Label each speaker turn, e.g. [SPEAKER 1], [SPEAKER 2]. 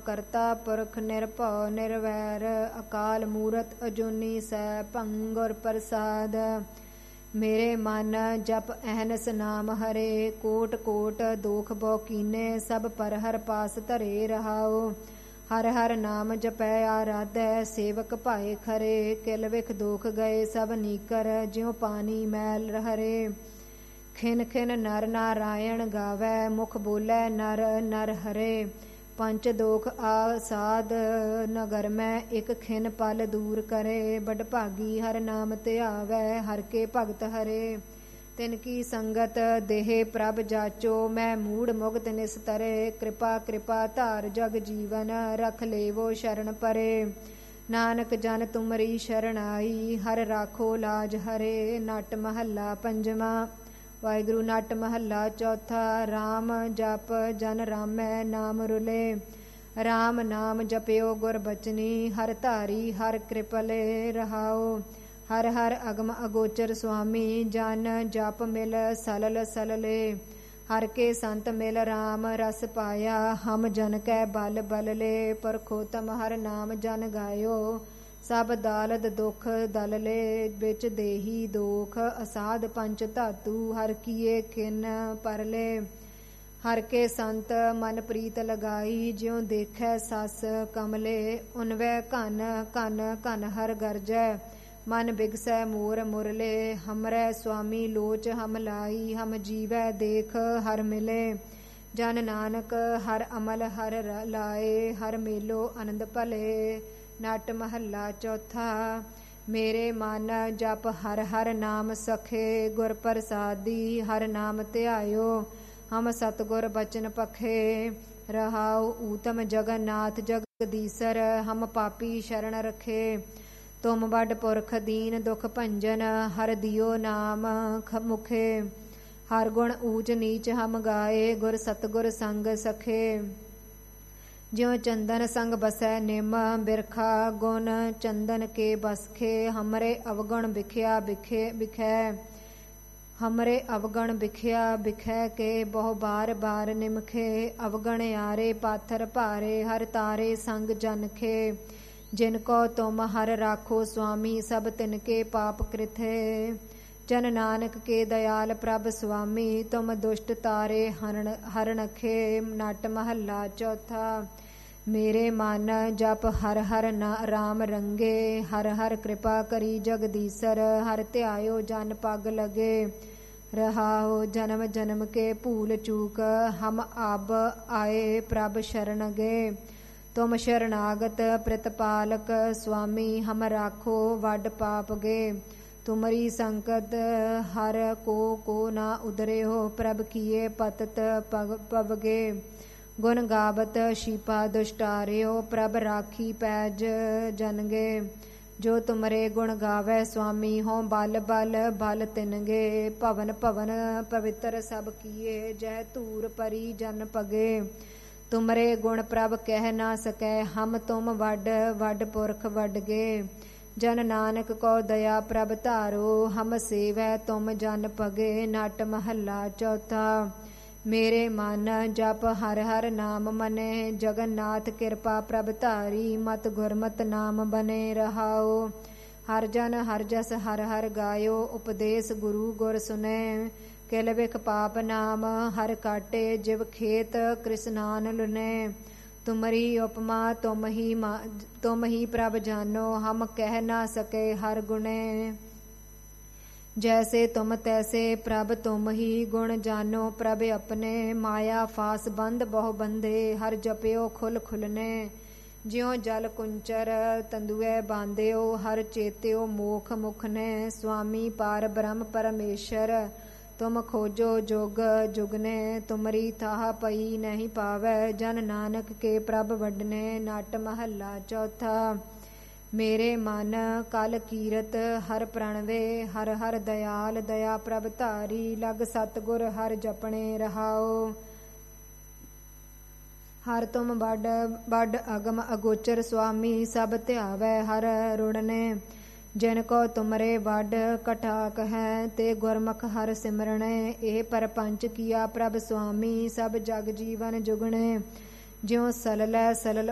[SPEAKER 1] ਕਰਤਾ ਪੁਰਖ ਨਿਰਭਉ ਨਿਰਵੈਰ ਅਕਾਲ ਮੂਰਤ ਅਜੂਨੀ ਸੈਭੰ ਗੁਰ ਪ੍ਰਸਾਦ। ਮੇਰੇ ਮਨ ਜਪ ਅਹਨਸ ਨਾਮ ਹਰੇ ਕੋਟ ਕੋਟ ਦੋਖ ਬੋ ਕੀਨੇ ਸਭ ਪਰ ਹਰ ਪਾਸ ਧਰੇ ਰਹਾਓ। ਹਰ ਹਰ ਨਾਮ ਜਪੈ ਆਰਾਧੈ ਸੇਵਕ ਭਾਏ ਖਰੇ ਕਿਲ ਵਿਖ ਦੋਖ ਗਏ ਸਭ ਨੀਕਰ ਜਿਉ ਪਾਣੀ ਮੈਲ ਹਰੇ। ਖਿਨ ਖਿਨ ਨਰ ਨਾਰਾਇਣ ਗਾਵੈ ਮੁਖ ਬੋਲੇ ਨਰ ਨਰ ਹਰੇ। ਪੰਚ ਦੋਖ ਆਸਾਦ ਨਗਰ ਮੈਂ ਇਕ ਖਿਨ ਪਲ ਦੂਰ ਕਰੇ। ਬਡ ਭਾਗੀ ਹਰ ਨਾਮ ਧਿਆਵੈ ਹਰ ਕੇ ਭਗਤ ਹਰੇ। ਤਿਨ ਕੀ ਸੰਗਤ ਦੇਹ ਪ੍ਰਭ ਜਾਚੋ ਮੈਂ ਮੂੜ ਮੁਗਤ ਨਿਸਤਰੇ। ਕਿਰਪਾ ਕਿਰਪਾ ਧਾਰ ਜਗ ਜੀਵਨ ਰਖ ਲੇਵੋ ਸ਼ਰਨ ਪਰੇ। ਨਾਨਕ ਜਨ ਤੁਮਰੀ ਸ਼ਰਨ ਆਈ ਹਰ ਰਾਖੋ ਲਾਜ ਹਰੇ। ਨਟ ਮਹੱਲਾ ਪੰਜਵਾਂ। ਵਾਹਿਗੁਰੂ। ਨਟ ਮਹੱਲਾ ਚੌਥਾ। ਰਾਮ ਜਪ ਜਨ ਰਾਮੈ ਨਾਮ ਰੁਲੇ। ਰਾਮ ਨਾਮ ਜਪਿਓ ਗੁਰ ਬਚਨੀ ਹਰ ਧਾਰੀ ਹਰ ਕ੍ਰਿਪਲੇ ਰਹਾਓ। ਹਰ ਹਰ ਅਗਮ ਅਗੋਚਰ ਸੁਆਮੀ ਜਨ ਜਪ ਮਿਲ ਸਲਲ ਸਲਲੇ। ਹਰ ਕੇ ਸੰਤ ਮਿਲ ਰਾਮ ਰਸ ਪਾਇਆ ਹਮ ਜਨ ਕੈ ਬਲ ਬਲਲੇ। ਪਰਖੋਤਮ ਹਰ ਨਾਮ ਜਨ ਗਾਇਓ ਸਭ ਦਾਲਦ ਦੁਖ ਦਲਲੇ। ਵਿੱਚ ਦੇਹੀ ਦੋਖ ਅਸਾਧ ਪੰਚ ਧਾਤੂ ਹਰ ਕੀਏ ਕਿਨ ਪਰਲੇ। ਹਰ ਕੇ ਸੰਤ ਮਨ ਪ੍ਰੀਤ ਲਗਾਈ ਜਿਉ ਦੇਖੈ ਸਸ ਕਮਲੇ। ਉਨਵੈ ਘਨ ਘਨ ਘਨ ਹਰ ਗਰਜੈ ਮਨ ਬਿਗਸੈ ਮੋਰ ਮੁਰਲੇ। ਹਮਰੈ ਸੁਆਮੀ ਲੋਚ ਹਮ ਲਾਈ ਹਮ ਜੀਵੈ ਦੇਖ ਹਰ ਮਿਲੇ। ਜਨ ਨਾਨਕ ਹਰ ਅਮਲ ਹਰ ਲਾਏ ਹਰ ਮੇਲੋ ਆਨੰਦ ਭਲੇ। ਨਟ ਮਹੱਲਾ ਚੌਥਾ। ਮੇਰੇ ਮਨ ਜਪ ਹਰ ਹਰ ਨਾਮ ਸਖੇ ਗੁਰ ਪ੍ਰਸਾਦੀ ਹਰ ਨਾਮ ਧਿਆਇਓ ਹਮ ਸਤਿਗੁਰ ਬਚਨ ਪਖੇ ਰਹਾਉ। ਊਤਮ ਜਗਨਨਾਥ ਜਗਦੀਸਰ ਹਮ ਪਾਪੀ ਸ਼ਰਨ ਰਖੇ। ਤੁਮ ਵੱਡ ਪੁਰਖ ਦੀਨ ਦੁਖ ਭੰਜਨ ਹਰ ਦਿਓ ਨਾਮ ਮੁਖੇ। ਹਰ ਗੁਣ ਊਚ ਨੀਚ ਹਮ ਗਾਏ ਗੁਰ ਸਤਿਗੁਰ ਸੰਗ ਸਖੇ। ਜਿਉ ਚੰਦਨ ਸੰਗ ਬਸੈ ਨਿਮ ਬਿਰਖਾ ਗੁਣ ਚੰਦਨ ਕੇ ਬਸਖੇ। ਹਮਰੇ ਅਵਗੁਣ ਬਿਖਿਆ ਬਿਖੈ ਹਮਰੇ ਅਵਗਣ ਬਿਖਿਆ ਬਿਖੈ ਕੇ ਬਹੁ ਬਾਰ ਬਾਰ ਨਿਮਖੇ। ਅਵਗਣ ਆਰੇ ਪਾਥਰ ਭਾਰੇ ਹਰ ਤਾਰੇ ਸੰਗ ਜਨਖੇ। ਜਿਨ ਕੋ ਤੁਮ ਹਰ ਰਾਖੋ ਸੁਆਮੀ ਸਭ ਤਿਨ ਕੇ ਪਾਪ ਕ੍ਰਿਥੇ। ਜਨ ਨਾਨਕ ਕੇ ਦਇਆਲ ਪ੍ਰਭ ਸੁਆਮੀ ਤੁਮ ਦੁਸ਼ਟ ਤਾਰੇ ਹਰਣਖੇ। ਨਟ ਮਹੱਲਾ ਚੌਥਾ। ਮੇਰੇ ਮਨ ਜਪ ਹਰ ਹਰ ਰਾਮ ਰੰਗੇ ਹਰ ਹਰ ਕਿਰਪਾ ਕਰੀ ਜਗਦੀਸਰ ਹਰ ਧਿਆਇਓ ਜਨ ਪਗ ਲਗੇ ਰਹਾਓ। ਜਨਮ ਜਨਮ ਕੇ ਭੂਲ ਚੂਕ ਹਮ ਅਬ ਆਏ ਪ੍ਰਭ ਸ਼ਰਨ ਗੇ। ਤੁਮ ਸ਼ਰਨਾਗਤ ਪ੍ਰਤਪਾਲਕ ਸੁਆਮੀ ਹਮ ਰਾਖੋ ਵੱਡ ਪਾਪ ਗੇ। ਤੁਮਰੀ ਸੰਕਟ ਹਰ ਕੋ ਨਾ ਉਦਰੇ ਹੋ ਪ੍ਰਭ ਕੀਏ ਪਤਤ ਪਵਗੇ। ਗੁਣ ਗਾਵਤ ਸ਼ੀਪਾ ਦੁਸ਼ਟਾਰਿਓ ਪ੍ਰਭ ਰਾਖੀ ਪੈਜ ਜਨਗੇ। ਜੋ ਤੁਮਰੇ ਗੁਣ ਗਾਵੈ ਸੁਆਮੀ ਹੋ ਬਲ ਬਲ ਬਲ ਤਿਨਗੇ। ਭਵਨ ਭਵਨ ਪਵਿੱਤਰ ਸਭ ਕੀਏ ਜਹ ਧੂਰ ਪਰੀ ਜਨ ਪਗੇ। ਤੁਮਰੇ ਗੁਣ ਪ੍ਰਭ ਕਹਿ ਨਾ ਸਕੈ ਹਮ ਤੁਮ ਵੱਡ ਵੱਡ ਪੁਰਖ ਵੱਡਗੇ। ਜਨ ਨਾਨਕ ਕੋ ਦਇਆ ਪ੍ਰਭ ਧਾਰੋ ਹਮ ਸੇਵੈ ਤੁਮ ਜਨ ਪਗੇ। ਨਟ ਮਹੱਲਾ ਚੌਥਾ। ਮੇਰੇ ਮਨ ਜਪ ਹਰ ਹਰ ਨਾਮ ਮਨੇ ਜਗਨਨਾਥ ਕਿਰਪਾ ਪ੍ਰਭ ਧਾਰੀ ਮਤ ਗੁਰਮਤ ਨਾਮ ਬਨੇ ਰਹਾਓ। ਹਰ ਜਨ ਹਰ ਜਸ ਹਰ ਹਰ ਗਾਇਓ ਉਪਦੇਸ ਗੁਰੂ ਗੁਰ ਸੁਨੇ। ਕਿਲ ਵਿਖ ਪਾਪ ਨਾਮ ਹਰ ਕਾਟੇ ਜਿਵ ਖੇਤ ਕ੍ਰਿਸਨਾਨ ਲੁਨੇ। ਤੁਮਰੀ ਉਪਮਾ ਤੁਮ ਹੀ ਪ੍ਰਭ ਜਾਨੋ ਹਮ ਕਹਿ ਨਾ ਸਕੇ ਹਰ ਗੁਣੇ। ਜੈਸੇ ਤੁਮ ਤੈਸੇ ਪ੍ਰਭ ਤੁਮ ਹੀ ਗੁਣ ਜਾਨੋ ਪ੍ਰਭ ਆਪਣੇ। ਮਾਇਆ ਫਾਸ ਬੰਧ ਬਹੁ ਬੰਧੇ ਹਰ ਜਪਿਓ ਖੁੱਲ ਖੁੱਲਨੇ। ਜਿਉ ਜਲ ਕੁੰਚਰ ਤੰਦੂਏ ਬਾਂਧਿਓ ਹਰ ਚੇਤਿਓ ਮੋਖ ਮੁਖ ਨੇ। ਸੁਆਮੀ ਪਾਰ ਬ੍ਰਹਮ ਪਰਮੇਸ਼ਰ ਤੁਮ ਖੋਜੋ ਜੁਗ ਜੁਗਨੇ। ਤੁਮਰੀ ਤਾਹ ਪਈ ਨਹੀਂ ਪਾਵੈ ਜਨ ਨਾਨਕ ਕੇ ਪ੍ਰਭ ਵੱਡਨੇ। ਨਟ ਮਹੱਲਾ ਚੌਥਾ। ਮੇਰੇ ਮਨ ਕਲ ਕੀਰਤ ਹਰ ਪ੍ਰਣਵੇ ਹਰ ਹਰ ਦਇਆਲ ਦਇਆ ਪ੍ਰਭ ਧਾਰੀ। ਲਗ ਸਤਿਗੁਰ ਹਰ ਜਪਣੇ ਰਹਾਓ। ਹਰ ਤੁਮ ਵੱਡ ਅਗਮ ਅਗੋਚਰ ਸੁਆਮੀ ਸਭ ਧਿਆਵੈ ਹਰ ਰੁੜਨੇ। ਜਿਨ ਕੋ ਤੁਮਰੇ ਵੱਡ ਕਟਾਕ ਹੈ ਤੇ ਗੁਰਮੁਖ ਹਰ ਸਿਮਰਣੇ। ਇਹ ਪਰਪੰਚ ਕੀਆ ਪ੍ਰਭ ਸੁਆਮੀ ਸਭ ਜਗ ਜੀਵਨ ਜੁਗਣੇ। ਜਿਉ ਸਲਲੈ ਸਲਲ